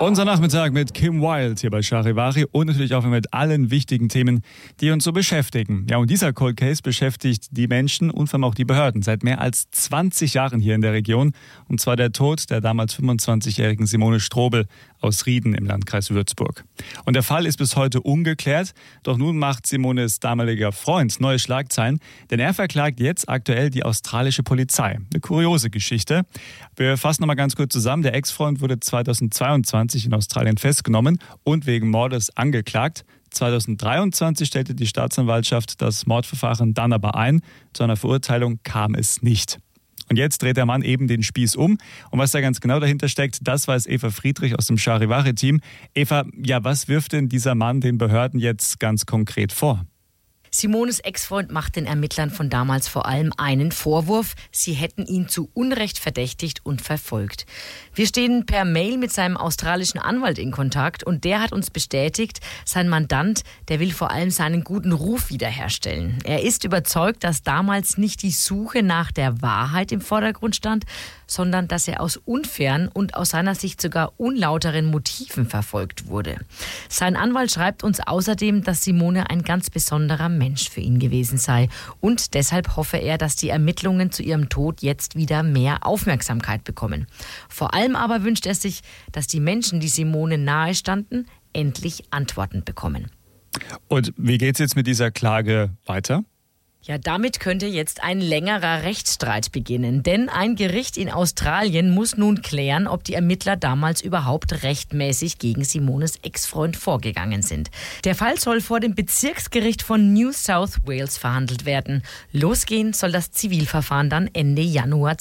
Unser Nachmittag mit Kim Wilde hier bei Charivari und natürlich auch mit allen wichtigen Themen, die uns so beschäftigen. Ja, und dieser Cold Case beschäftigt die Menschen und vor allem auch die Behörden seit mehr als 20 Jahren hier in der Region. Und zwar der Tod der damals 25-jährigen Simone Strobel aus Rieden im Landkreis Würzburg. Und der Fall ist bis heute ungeklärt. Doch nun macht Simones damaliger Freund neue Schlagzeilen, denn er verklagt jetzt aktuell die australische Polizei. Eine kuriose Geschichte. Wir fassen nochmal ganz kurz zusammen. Der Ex-Freund wurde 2022 in Australien festgenommen und wegen Mordes angeklagt. 2023 stellte die Staatsanwaltschaft das Mordverfahren dann aber ein. Zu einer Verurteilung kam es nicht. Und jetzt dreht der Mann eben den Spieß um. Und was da ganz genau dahinter steckt, das weiß Eva Friedrich aus dem Charivari-Team. Eva, ja, was wirft denn dieser Mann den Behörden jetzt ganz konkret vor? Simones Ex-Freund macht den Ermittlern von damals vor allem einen Vorwurf. Sie hätten ihn zu Unrecht verdächtigt und verfolgt. Wir stehen per Mail mit seinem australischen Anwalt in Kontakt und der hat uns bestätigt, sein Mandant, der will vor allem seinen guten Ruf wiederherstellen. Er ist überzeugt, dass damals nicht die Suche nach der Wahrheit im Vordergrund stand, sondern dass er aus unfairen und aus seiner Sicht sogar unlauteren Motiven verfolgt wurde. Sein Anwalt schreibt uns außerdem, dass Simone ein ganz besonderer Mensch für ihn gewesen sei. Und deshalb hoffe er, dass die Ermittlungen zu ihrem Tod jetzt wieder mehr Aufmerksamkeit bekommen. Vor allem aber wünscht er sich, dass die Menschen, die Simone nahe standen, endlich Antworten bekommen. Und wie geht's jetzt mit dieser Klage weiter? Ja, damit könnte jetzt ein längerer Rechtsstreit beginnen. Denn ein Gericht in Australien muss nun klären, ob die Ermittler damals überhaupt rechtmäßig gegen Simones Ex-Freund vorgegangen sind. Der Fall soll vor dem Bezirksgericht von New South Wales verhandelt werden. Losgehen soll das Zivilverfahren dann Ende Januar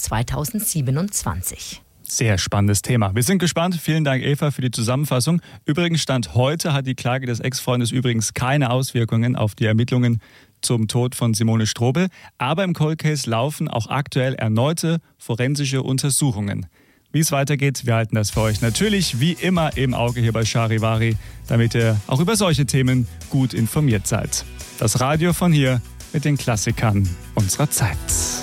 2027. Sehr spannendes Thema. Wir sind gespannt. Vielen Dank, Eva, für die Zusammenfassung. Übrigens, Stand heute hat die Klage des Ex-Freundes übrigens keine Auswirkungen auf die Ermittlungen zum Tod von Simone Strobel. Aber im Cold Case laufen auch aktuell erneute forensische Untersuchungen. Wie es weitergeht, wir halten das für euch natürlich wie immer im Auge hier bei Charivari, damit ihr auch über solche Themen gut informiert seid. Das Radio von hier mit den Klassikern unserer Zeit.